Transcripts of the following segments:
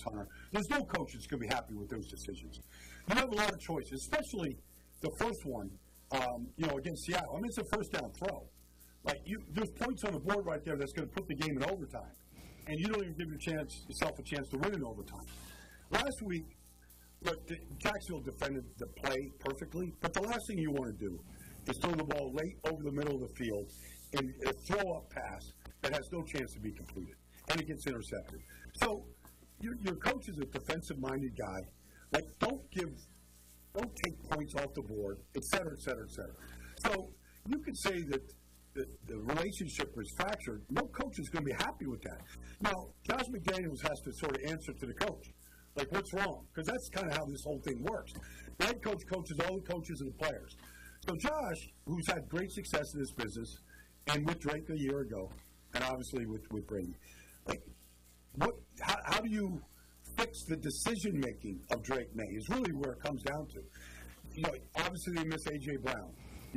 Hunter. There's no coach that's going to be happy with those decisions. You have a lot of choices, especially the first one, against Seattle. I mean, it's a first down throw. Like, there's points on the board right there that's going to put the game in overtime. And you don't even give yourself a chance to win in overtime. Last week, look, Jacksonville defended the play perfectly, but the last thing you want to do is throw the ball late over the middle of the field in a throw-up pass that has no chance to be completed, and it gets intercepted. So your coach is a defensive-minded guy. Like, don't take points off the board, et cetera, et cetera, et cetera. So you could say that the relationship was fractured. No coach is going to be happy with that. Now, Josh McDaniels has to sort of answer to the coach. Like, what's wrong? Because that's kind of how this whole thing works. The head coach coaches all the coaches and the players. So Josh, who's had great success in this business, and with Drake a year ago, and obviously with Brady, like, how do you fix the decision-making of Drake May is really where it comes down to. Obviously they miss A.J. Brown,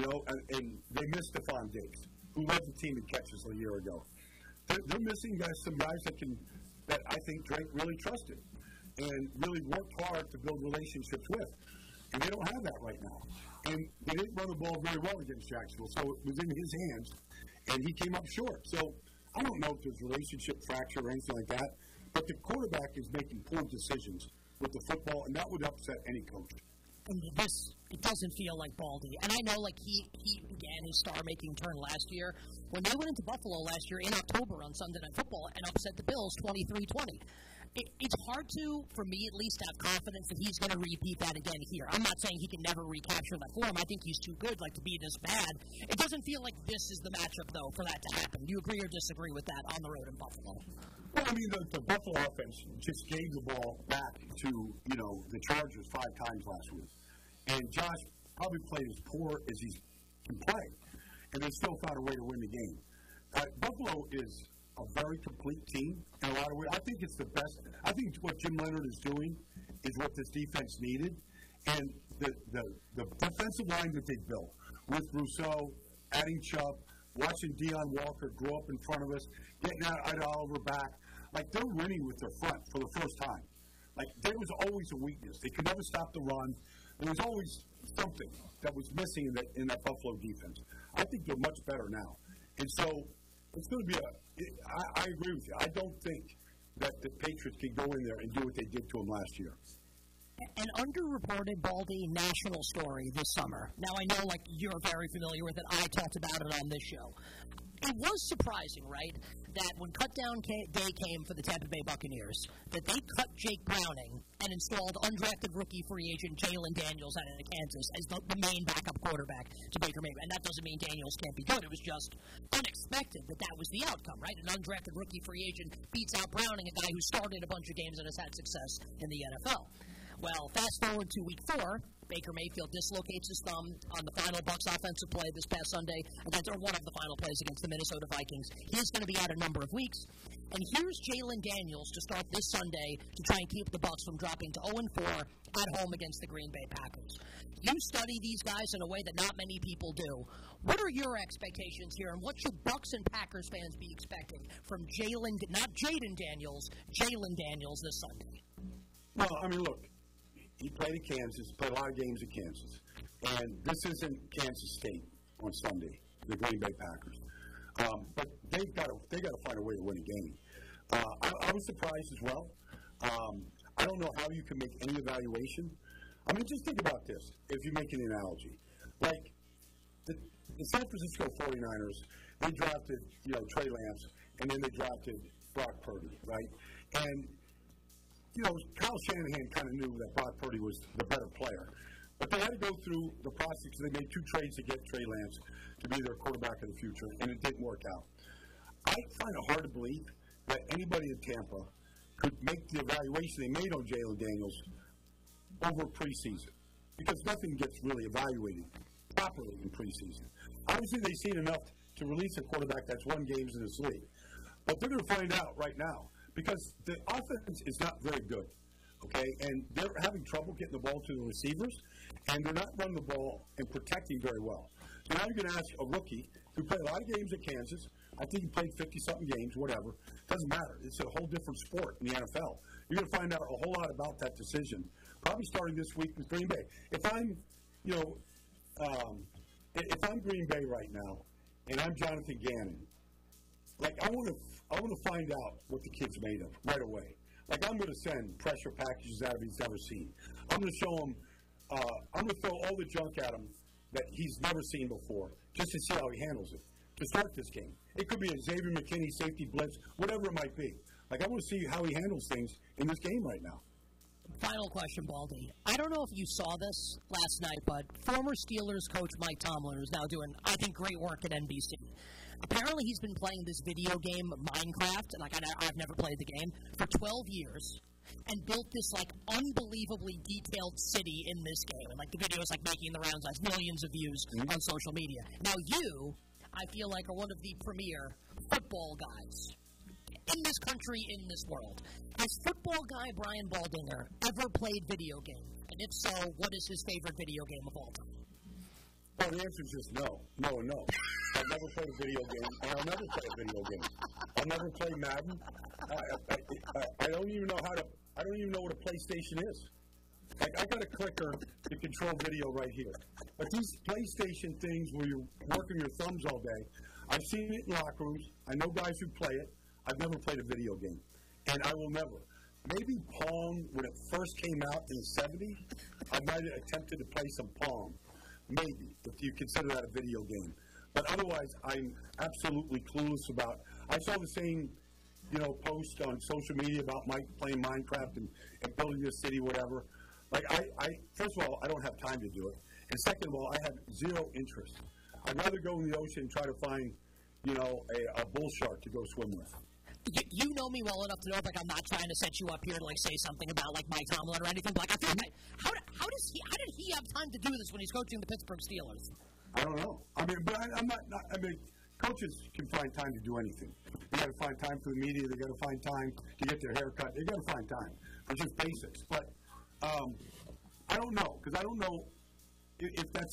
and they miss Stephon Diggs, who led the team in catches a year ago. They're missing some guys that I think Drake really trusted and really worked hard to build relationships with. And they don't have that right now. And they didn't run the ball very well against Jacksonville, so it was in his hands, and he came up short. So I don't know if there's relationship fracture or anything like that, but the quarterback is making poor decisions with the football, and that would upset any coach. And it doesn't feel like Baldy. And I know, he began his star-making turn last year when they went into Buffalo last year in October on Sunday Night Football and upset the Bills 23-20. It's hard to, for me at least, have confidence that he's going to repeat that again here. I'm not saying he can never recapture that form. I think he's too good, to be this bad. It doesn't feel like this is the matchup, though, for that to happen. Do you agree or disagree with that on the road in Buffalo? Well, I mean, the Buffalo offense just gave the ball back to, the Chargers 5 times last week. And Josh probably played as poor as he can play. And they still found a way to win the game. Buffalo is a very complete team in a lot of ways. I think it's the best. I think what Jim Leonard is doing is what this defense needed. And the defensive line that they built with Rousseau, adding Chubb, watching Deion Walker grow up in front of us, getting Ida Oliver back, they're winning with their front for the first time. There was always a weakness. They could never stop the run. There was always something that was missing in that Buffalo defense. I think they're much better now. And so it's going to be I agree with you. I don't think that the Patriots can go in there and do what they did to them last year. An underreported Baldy national story this summer. Now, I know, you're very familiar with it. I talked about it on this show. It was surprising, right, that when cutdown day came for the Tampa Bay Buccaneers, that they cut Jake Browning and installed undrafted rookie free agent Jalen Daniels out of Kansas as the main backup quarterback to Baker Mayfield. And that doesn't mean Daniels can't be good. It was just unexpected that was the outcome, right? An undrafted rookie free agent beats out Browning, a guy who started a bunch of games and has had success in the NFL. Well, fast forward to week 4, Baker Mayfield dislocates his thumb on the final Bucs offensive play this past Sunday, or one of the final plays against the Minnesota Vikings. He's going to be out a number of weeks. And here's Jalen Daniels to start this Sunday to try and keep the Bucs from dropping to 0-4 at home against the Green Bay Packers. You study these guys in a way that not many people do. What are your expectations here, and what should Bucs and Packers fans be expecting from not Jaden Daniels, Jalen Daniels this Sunday? Well, I mean, look. He played at Kansas, played a lot of games at Kansas. And this isn't Kansas State on Sunday, the Green Bay Packers. But they got to find a way to win a game. I was surprised as well. I don't know how you can make any evaluation. I mean, just think about this, if you make an analogy. The San Francisco 49ers, they drafted, Trey Lance, and then they drafted Brock Purdy, right? And Kyle Shanahan kind of knew that Brock Purdy was the better player. But they had to go through the process. They made 2 trades to get Trey Lance to be their quarterback of the future, and it didn't work out. I find it hard to believe that anybody in Tampa could make the evaluation they made on Jalen Daniels over preseason, because nothing gets really evaluated properly in preseason. Obviously, they've seen enough to release a quarterback that's won games in this league. But they're going to find out right now. Because the offense is not very good, okay? And they're having trouble getting the ball to the receivers, and they're not running the ball and protecting very well. So now you're going to ask a rookie who played a lot of games at Kansas. I think he played 50-something games, whatever. Doesn't matter. It's a whole different sport in the NFL. You're going to find out a whole lot about that decision, probably starting this week with Green Bay. If I'm, if I'm Green Bay right now, and I'm Jonathan Gannon, like I want to find out what the kid's made of right away. Like I'm going to send pressure packages out of he's never seen. I'm going to show him. I'm going to throw all the junk at him that he's never seen before, just to see how he handles it. To start this game, it could be a Xavier McKinney safety blitz, whatever it might be. Like I want to see how he handles things in this game right now. Final question, Baldy. I don't know if you saw this last night, but former Steelers coach Mike Tomlin is now doing, I think, great work at NBC. Apparently, he's been playing this video game, Minecraft, and I've never played the game, for 12 years, and built this, like, unbelievably detailed city in this game. And, like, the video is, like, making the rounds, has millions of views on social media. Now, you, I feel like, are one of the premier football guys in this country, in this world. Has football guy Brian Baldinger ever played video games? And if so, what is his favorite video game of all time? Well, the answer is just no. No and no. I've never played a video game, and I'll never play a video game. I'll never play Madden. I don't even know I don't even know what a PlayStation is. Like, I got a clicker to control video right here. But these PlayStation things where you're working your thumbs all day, I've seen it in locker rooms. I know guys who play it. I've never played a video game. And I will never. Maybe Pong, when it first came out in the 70s, I might have attempted to play some Pong. Maybe, if you consider that a video game. But otherwise, I'm absolutely clueless about. I saw the same, post on social media about Mike playing Minecraft and building this city, whatever. Like, first of all, I don't have time to do it. And second of all, I have zero interest. I'd rather go in the ocean and try to find, a bull shark to go swim with. You know me well enough to know, like, I'm not trying to set you up here to, like, say something about, like, Mike Tomlin or anything, but, like, I feel like, how did he have time to do this when he's coaching the Pittsburgh Steelers? I don't know. I mean, but coaches can find time to do anything. They got to find time for the media. They got to find time to get their hair cut. They got to find time for just basics. But I don't know, because I don't know if that's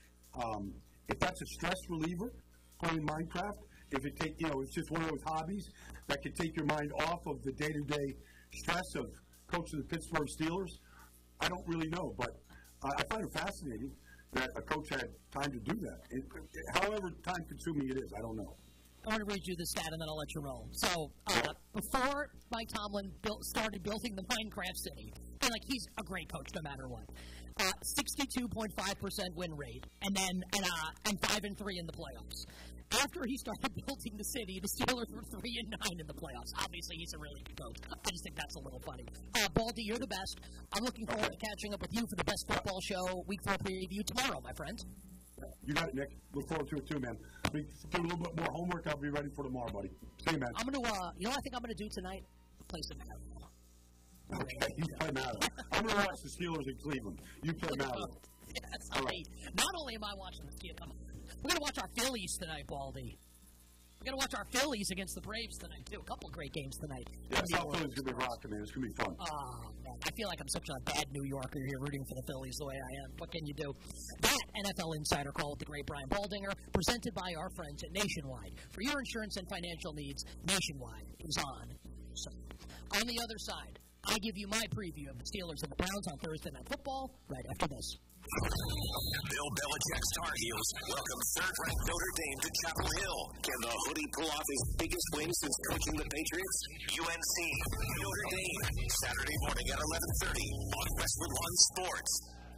a stress reliever, playing Minecraft. If it it's just one of those hobbies that can take your mind off of the day-to-day stress of coaching the Pittsburgh Steelers. I don't really know, but I find it fascinating that a coach had time to do that. However time-consuming it is, I don't know. I want to read you the stat, and then I'll let you roll. So, before Mike Tomlin started building the Minecraft city, and, like, he's a great coach no matter what, 62.5% win rate, and 5-3 in the playoffs. After he started building the city, the Steelers were 3-9 in the playoffs. Obviously, he's a really good coach. I just think that's a little funny. Baldy, you're the best. I'm looking forward to catching up with you for the best football show, Week 4 preview tomorrow, my friend. You got it, Nick. Look forward to it too, man. Do a little bit more homework. I'll be ready for tomorrow, buddy. See you, man. I'm going to, what I think I'm going to do tonight? Play some Madden. Okay, you play Madden. I'm going to watch the Steelers in Cleveland. You play Madden. Yes, all right. Not only am I watching this kid, we're going to watch our Phillies tonight, Baldy. We're going to watch our Phillies against the Braves tonight, too. A couple great games tonight. Yeah, South Philly's going to be rocking, man. It's going to be fun. Oh, man. I feel like I'm such a bad New Yorker here rooting for the Phillies the way I am. What can you do? That NFL Insider Call with the great Brian Baldinger, presented by our friends at Nationwide. For your insurance and financial needs, Nationwide is on. So, on the other side, I give you my preview of the Steelers and the Browns on Thursday Night Football right after this. Bill Belichick's Tar Heels welcome third-ranked Notre Dame to Chapel Hill. Can the Hoodie pull off his biggest win since coaching the Patriots? UNC, Notre Dame, Saturday morning at 11:30 on Westwood One Sports.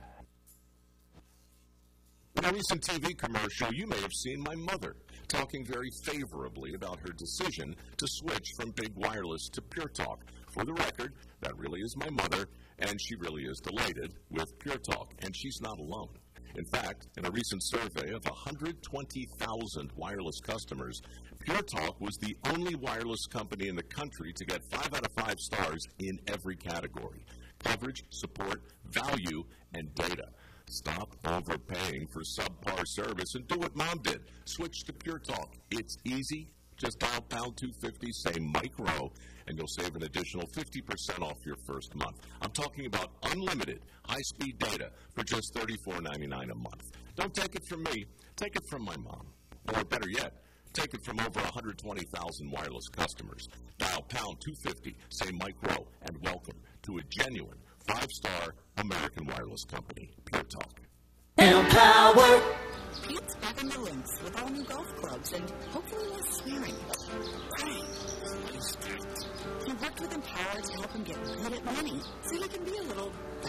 In a recent TV commercial, you may have seen my mother talking very favorably about her decision to switch from big wireless to Pure Talk. For the record, that really is my mother, and she really is delighted with Pure Talk, and she's not alone. In fact, in a recent survey of 120,000 wireless customers, Pure Talk was the only wireless company in the country to get 5 out of 5 stars in every category: coverage, support, value, and data. Stop overpaying for subpar service and do what Mom did. Switch to Pure Talk. It's easy. Just dial pound 250, say Mike Rowe, and you'll save an additional 50% off your first month. I'm talking about unlimited high-speed data for just $34.99 a month. Don't take it from me. Take it from my mom. Or better yet, Take it from over 120,000 wireless customers. Dial pound 250, say Mike Rowe, and welcome to a genuine 5-star American wireless company, Pure Talk. Power. Pete's back in the links with all new golf clubs and hopefully less swearing. Right. He worked with Empower to help him get good at money so he can be a little